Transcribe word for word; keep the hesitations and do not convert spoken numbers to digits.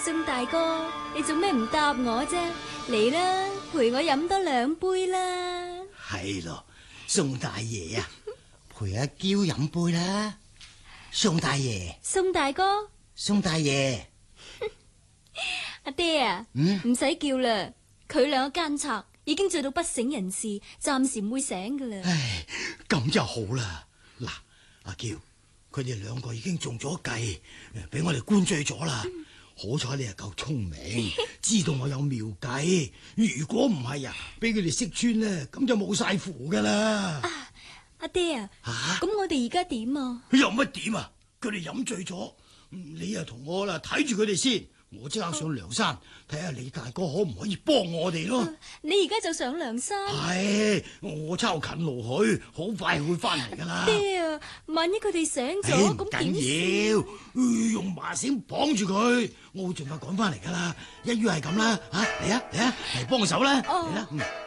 宋大哥，你做咩唔答我啫？嚟啦，陪我飲多兩杯啦。 係咯，宋大爺啊，陪阿嬌飲杯啦。宋大爺， 宋大哥， 宋大爺， 阿爹啊，唔使、嗯、叫啦，佢兩個奸賊已經醉到不省人事，暫時唔會醒噶啦。 唉，咁就好啦。嗱，阿嬌，佢哋兩個已經中咗計，俾我哋灌醉咗啦。嗯、好彩你係夠聰明，知道我有妙計。如果唔係啊，俾佢哋識穿咧，咁就冇晒符噶啦。 啊，阿爹啊，咁、啊、我哋而家點啊？ 有乜點啊？佢哋飲醉咗，你啊同我啦睇住佢哋先。我即刻上梁山睇下李大哥可唔可以幫我哋咯。 啊、你而家就上梁山？ 係，我抄近路去，好快會翻嚟噶啦。 爹啊，萬一佢哋醒咗咁點？唔緊要，用麻繩綁住佢，我會盡快趕翻嚟噶啦。一於係咁啦，吓嚟啊嚟啊嚟幫手啦，嚟啦。